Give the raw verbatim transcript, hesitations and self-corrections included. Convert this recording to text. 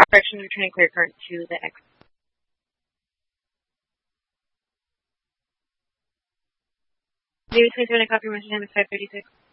Correction, returning clear current to the X. David twenty-seven, I copy your message, time is five thirty-six.